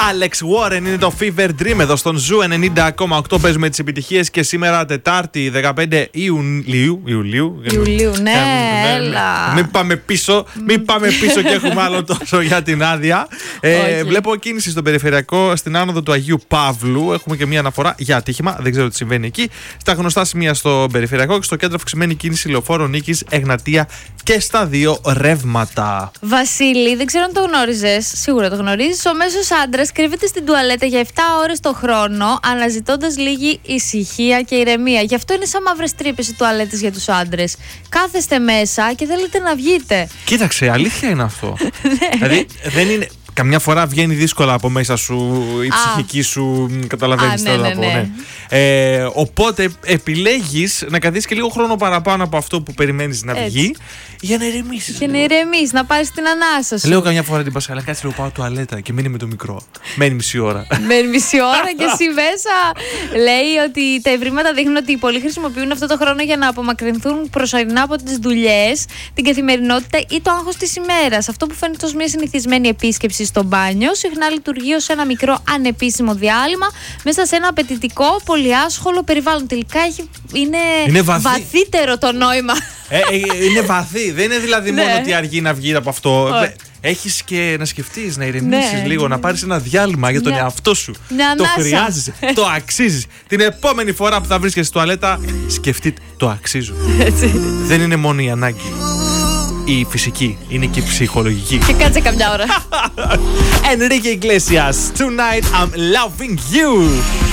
Alex Warren είναι το Fever Dream εδώ στον Ζου 90,8. Παίζουμε τις επιτυχίες και σήμερα Τετάρτη 15 Ιουλίου. Ναι, έλα. Μην πάμε πίσω και έχουμε άλλο τόσο για την άδεια. Βλέπω κίνηση στον περιφερειακό στην άνοδο του Αγίου Παύλου. Έχουμε και μία αναφορά για ατύχημα. Δεν ξέρω τι συμβαίνει εκεί. Στα γνωστά σημεία στο περιφερειακό και στο κέντρο αυξημένη κίνηση λεωφόρο Νίκης, Εγνατία και στα δύο ρεύματα. Βασίλη, δεν ξέρω αν το γνώριζες. Σίγουρα το γνωρίζεις. Ο μέσος άντρας κρύβεται στην τουαλέτα για 7 ώρες το χρόνο, αναζητώντας λίγη ησυχία και ηρεμία. Γι' αυτό είναι σαν μαύρες τρύπες οι τουαλέτες για τους άντρες. Κάθεστε μέσα και δεν λέτε να βγείτε. Κοίταξε, αλήθεια είναι αυτό. Δηλαδή, δεν είναι. Καμιά φορά βγαίνει δύσκολα από μέσα σου η ψυχική σου. Καταλαβαίνεις τι θέλω να πω. Οπότε επιλέγεις να καθίσεις και λίγο χρόνο παραπάνω από αυτό που περιμένεις να βγει για να ηρεμήσεις. Για να ηρεμήσεις, να πάρεις την ανάσα σου. Λέω καμιά φορά την Πασχαλά, κάτσε λίγο πάω τουαλέτα και μείνει με το μικρό. Μένει μισή ώρα. Μένει μισή ώρα και εσύ μέσα. Λέει ότι τα ευρήματα δείχνουν ότι πολλοί χρησιμοποιούν αυτό το χρόνο για να απομακρυνθούν προσωρινά από τις δουλειές, την καθημερινότητα ή το άγχος της ημέρας. Αυτό που φαίνεται ως μια συνηθισμένη επίσκεψη στο μπάνιο συχνά λειτουργεί ως ένα μικρό ανεπίσημο διάλειμμα μέσα σε ένα απαιτητικό, πολυάσχολο περιβάλλον. Τελικά είναι βαθύτερο το νόημα. Είναι βαθύ. Δεν είναι δηλαδή μόνο ότι αργεί να βγει από αυτό. Έχεις και να σκεφτείς, να ηρεμήσεις λίγο, να πάρεις ένα διάλειμμα για τον εαυτό σου. Το χρειάζεσαι, το αξίζεις. Την επόμενη φορά που θα βρίσκεσαι στη τουαλέτα, σκεφτείτε, το αξίζω. Δεν είναι μόνο η ανάγκη. Η φυσική, είναι και η ψυχολογική. Και κάτσε καμιά ώρα. Enrique Iglesias, tonight I'm loving you.